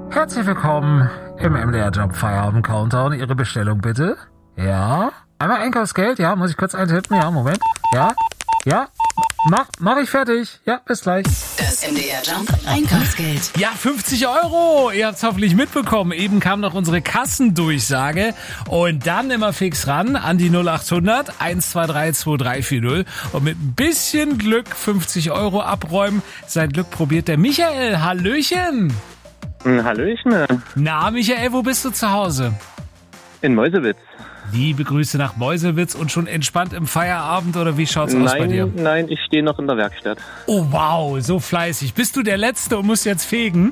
Herzlich willkommen im MDR Job Feierabend Countdown. Ihre Bestellung bitte. Ja. Einmal Einkaufsgeld. Ja, muss ich kurz eintippen. Ja, Moment. Ja. Mach ich fertig. Ja, bis gleich. Das MDR Jump Einkaufsgeld. Ja, 50 €. Ihr habt's hoffentlich mitbekommen. Eben kam noch unsere Kassendurchsage. Und dann immer fix ran an die 0800 123 2340. Und mit ein bisschen Glück 50 € abräumen. Sein Glück probiert der Michael. Hallöchen. Hallöchen. Na, Michael, wo bist du zu Hause? In Meuselwitz. Liebe Grüße nach Meuselwitz und schon entspannt im Feierabend oder wie schaut's aus bei dir? Nein, ich stehe noch in der Werkstatt. Oh wow, so fleißig. Bist du der Letzte und musst jetzt fegen?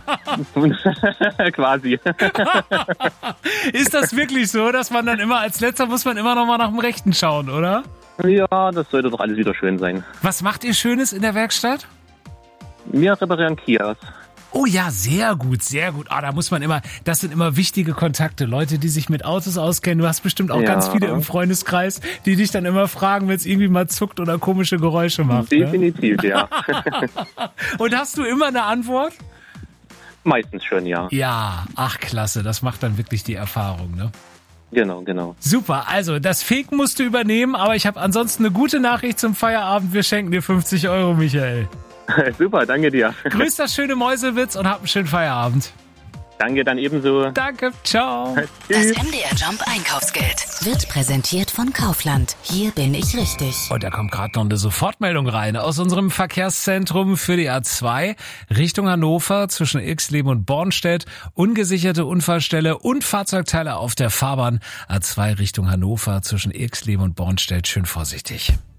Quasi. Ist das wirklich so, dass man dann immer als Letzter muss man immer noch mal nach dem Rechten schauen, oder? Ja, das sollte doch alles wieder schön sein. Was macht ihr Schönes in der Werkstatt? Wir reparieren Kias. Oh ja, sehr gut, sehr gut. Ah, da muss man immer, das sind immer wichtige Kontakte, Leute, die sich mit Autos auskennen. Du hast bestimmt auch ganz viele im Freundeskreis, die dich dann immer fragen, wenn es irgendwie mal zuckt oder komische Geräusche macht. Definitiv, ne? Ja. Und hast du immer eine Antwort? Meistens schon, ja. Ja, ach klasse, das macht dann wirklich die Erfahrung, ne? Genau. Super, also das Fegen musst du übernehmen, aber ich habe ansonsten eine gute Nachricht zum Feierabend. Wir schenken dir 50 €, Michael. Super, danke dir. Grüß das schöne Meuselwitz und hab einen schönen Feierabend. Danke, dann ebenso. Danke, ciao. Das MDR Jump Einkaufsgeld wird präsentiert von Kaufland. Hier bin ich richtig. Und da kommt gerade noch eine Sofortmeldung rein aus unserem Verkehrszentrum für die A2 Richtung Hannover zwischen Irxleben und Bornstedt. Ungesicherte Unfallstelle und Fahrzeugteile auf der Fahrbahn A2 Richtung Hannover zwischen Irxleben und Bornstedt. Schön vorsichtig.